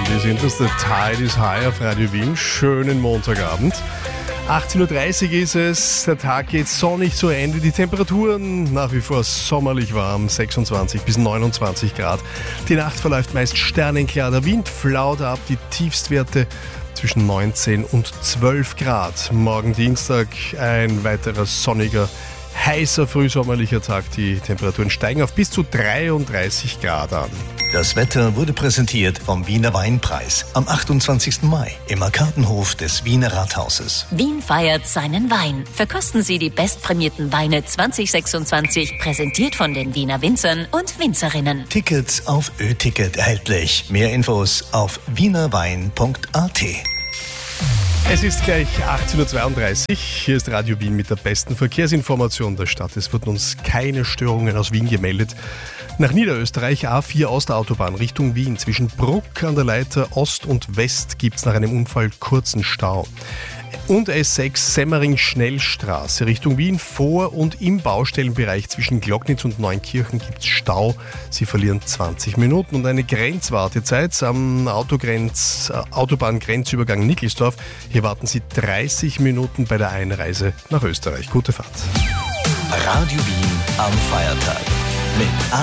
Wir sind es, der Tide is High auf Radio Wien. Schönen Montagabend. 18.30 Uhr ist es, der Tag geht sonnig zu Ende, die Temperaturen nach wie vor sommerlich warm, 26 bis 29 Grad. Die Nacht verläuft meist sternenklar, der Wind flaut ab, die Tiefstwerte zwischen 19 und 12 Grad. Morgen Dienstag ein weiterer sonniger, heißer frühsommerlicher Tag. Die Temperaturen steigen auf bis zu 33 Grad an. Das Wetter wurde präsentiert vom Wiener Weinpreis am 28. Mai im Arkadenhof des Wiener Rathauses. Wien feiert seinen Wein. Verkosten Sie die bestprämierten Weine 2026, präsentiert von den Wiener Winzern und Winzerinnen. Tickets auf Ö-Ticket erhältlich. Mehr Infos auf wienerwein.at. Es ist gleich 18.32 Uhr. Hier ist Radio Wien mit der besten Verkehrsinformation der Stadt. Es wurden uns keine Störungen aus Wien gemeldet. Nach Niederösterreich A4 Ostautobahn Richtung Wien. Zwischen Bruck an der Leiter Ost und West gibt es nach einem Unfall kurzen Stau. Und S6 Semmering-Schnellstraße Richtung Wien. Vor und im Baustellenbereich zwischen Glocknitz und Neunkirchen gibt es Stau. Sie verlieren 20 Minuten. Und eine Grenzwartezeit am Autobahngrenzübergang Nickelsdorf. Hier warten Sie 30 Minuten bei der Einreise nach Österreich. Gute Fahrt. Radio Wien am Feiertag mit